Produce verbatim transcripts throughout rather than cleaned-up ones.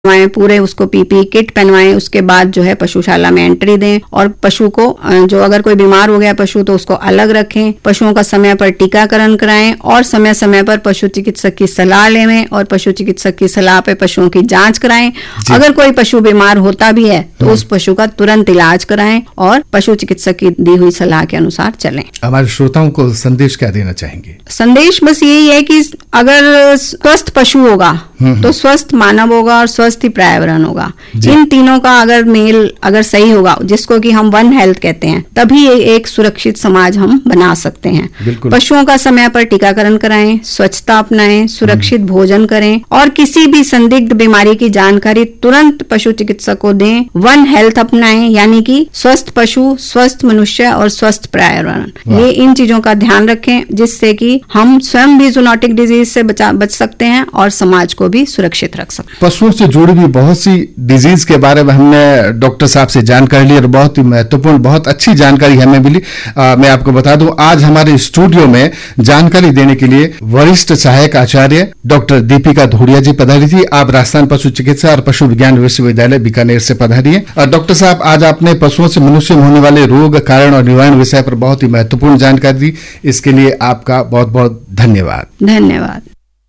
पहनवाएं, पूरे उसको PP kit पहनवाएं, उसके बाद जो है पशुशाला में एंट्री दें और पशु को जो अगर कोई बीमार हो गया पशु तो उसको अलग रखें, पशुओं का समय पर टीकाकरण कराएं और समय समय पर पशु चिकित्सक की सलाह लें और पशु चिकित्सक की सलाह पे पशुओं की जांच कराएं। अगर कोई पशु बीमार होता भी है तो उस पशु का तुरंत इलाज कराएं और पशु चिकित्सक की दी हुई सलाह के अनुसार चलें। हमारे श्रोताओं को संदेश क्या देना चाहेंगे? संदेश बस यही है कि अगर स्वस्थ पशु होगा तो स्वस्थ मानव होगा और स्वस्थ ही पर्यावरण होगा। इन तीनों का अगर मेल अगर सही होगा, जिसको कि हम वन हेल्थ कहते हैं, तभी एक सुरक्षित समाज हम बना सकते हैं। पशुओं का समय पर टीकाकरण कराएं, स्वच्छता अपनाएं, सुरक्षित भोजन करें और किसी भी संदिग्ध बीमारी की जानकारी तुरंत पशु चिकित्सक को दें। वन हेल्थ अपनाएं, यानी कि स्वस्थ पशु, स्वस्थ मनुष्य और स्वस्थ पर्यावरण, ये इन चीजों का ध्यान रखें जिससे कि हम स्वयं भी जूनोटिक डिजीज से बचा बच सकते हैं और समाज को भी सुरक्षित रख सकते हैं। पशुओं से जुड़ी हुई बहुत सी डिजीज के बारे में हमने डॉक्टर साहब से जानकारी ली और बहुत ही महत्वपूर्ण, बहुत अच्छी जानकारी हमें मिली। आ, मैं आपको बता दूं, आज हमारे स्टूडियो में जानकारी देने के लिए वरिष्ठ सहायक आचार्य डॉक्टर दीपिका धूड़िया जी पधारी थी। आप राजस्थान पशु चिकित्सा और पशु विज्ञान विश्वविद्यालय बीकानेर से पधारी है। और डॉक्टर साहब, आज आपने पशुओं से मनुष्य में होने वाले रोग, कारण और निवारण विषय पर बहुत ही महत्वपूर्ण जानकारी दी। इसके लिए आपका बहुत बहुत धन्यवाद। धन्यवाद।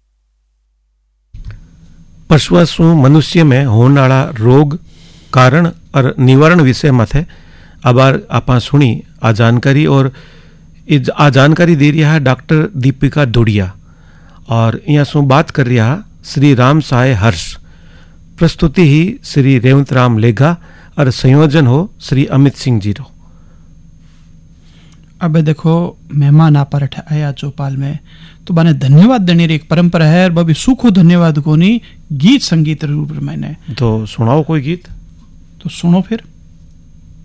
पशुओं से मनुष्य में होने वाला रोग, कारण और निवारण विषय मत है। अब आप सुनी आ जानकारी और आ जानकारी दे रहा है डॉक्टर दीपिका धूड़िया और यहाँ सु बात कर रहा श्री राम सहाय हर्ष। प्रस्तुति ही श्री रेवंत राम लेगा और संयोजन हो श्री अमित सिंह जी रो। अब देखो, मेहमान आप पर आया चौपाल में तो बने धन्यवाद देने की एक परंपरा है और बभी सुखो धन्यवाद को नहीं गीत संगीत रूप मैंने तो सुनाओ कोई गीत तो सुनो फिर।